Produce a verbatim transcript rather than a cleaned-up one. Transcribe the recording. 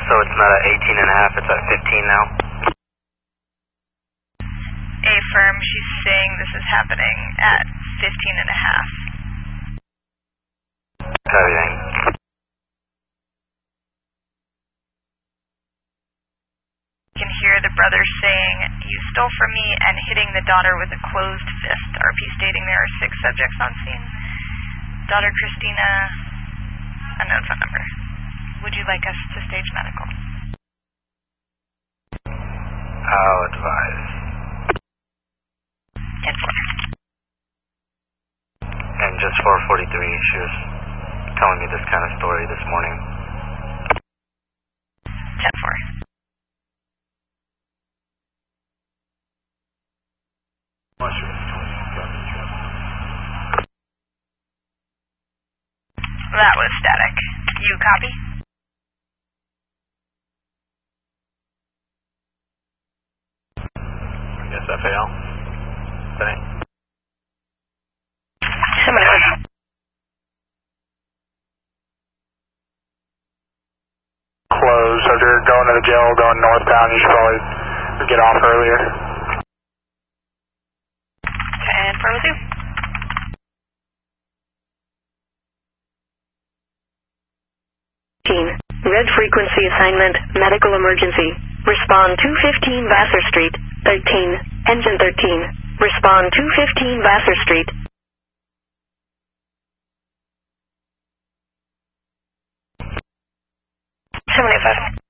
so it's not at eighteen and a half, it's at fifteen now? Affirm, she's saying this is happening at fifteen and a half. Everything. You can hear the brother saying, "You stole from me," and hitting the daughter with a closed fist. R P stating there are six subjects on scene. Daughter Christina, unknown phone number. Would you like us to stage medical? I'll advise. ten four. And just four forty-three, she was telling me this kind of story this morning. ten four. That was static. You copy? I guess F A L. Thanks. Somebody. Close. So if you're going to the jail, going northbound, you should probably get off earlier. ten four with you. Red frequency assignment, medical emergency. Respond two fifteen Vassar Street, thirteen, engine thirteen. Respond two fifteen Vassar Street. seventy-five.